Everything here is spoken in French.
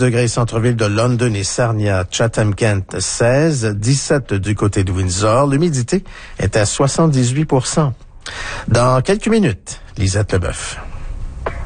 degrés centre-ville de London et Sarnia, Chatham-Kent 16, 17 du côté de Windsor. L'humidité est à 78%. Dans quelques minutes, Lisette Leboeuf.